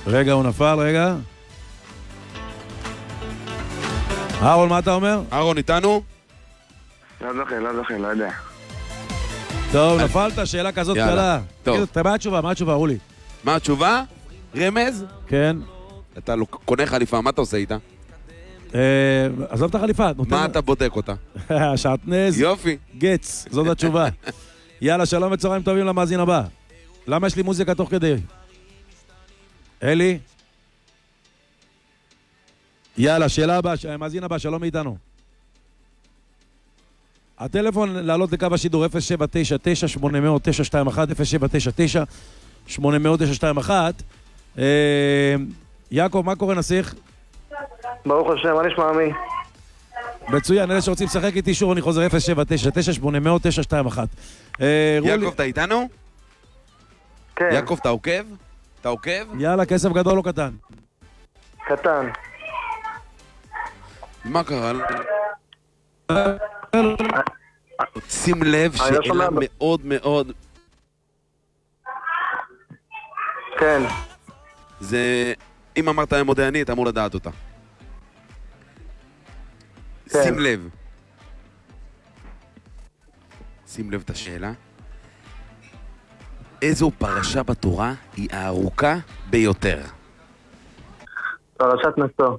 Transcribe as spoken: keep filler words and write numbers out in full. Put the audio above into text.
רגע, הוא נפל, רגע. אהרון, מה אתה אומר? אהרון, איתנו? לא זוכר, לא זוכר, לא יודע. טוב, נפלת, שאלה כזאת קלה. טוב. מה התשובה? מה התשובה, רולי? מה התשובה? רמז? כן. אתה קונה חליפה, מה אתה עושה איתה? עזוב את החליפה. מה אתה בודק אותה? שעטנז. יופי. גץ, זאת התשובה. יאללה, שלום וצהריים טובים למאזין הבא. למה יש לי מוזיקה תוך כדי? אלי? יאללה, שאלה הבאה, מאזין הבא, שלום מאיתנו. הטלפון לעלות לקו השידור אפס שבע תשע תשע שמונה אפס אפס תשע שתיים אחת אפס שבע תשע תשע שמונה אפס אפס תשע שתיים אחת. יעקב, מה קורה נסיך? ברוך השם, מה נשמע מי? מצוין, אלה שרוצים לשחק איתי שוב, אני חוזר אפס שבע תשע תשע שמונה אפס אפס תשע שתיים אחת. יעקב, אתה איתנו? כן. יעקב, אתה עוקב? אתה עוקב? יאללה, כסף גדול או קטן? קטן. מה קרה? שים לב שאלה מאוד מאוד... כן. זה... אם אמרת מודיעני, אתה אמור לדעת אותה. שים לב. שים לב את השאלה. איזו פרשה בתורה היא הארוכה ביותר? פרשת נשוא.